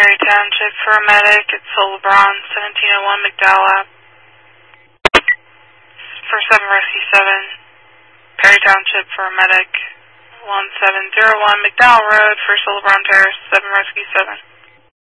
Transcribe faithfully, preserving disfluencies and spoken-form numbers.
Perry Township for a medic. It's Soul LeBron, seventeen oh one McDowell Ave. For seven Rescue seven, Perry Township for a medic. one seven zero one McDowell Road for Soul LeBron Terrace, seven Rescue seven.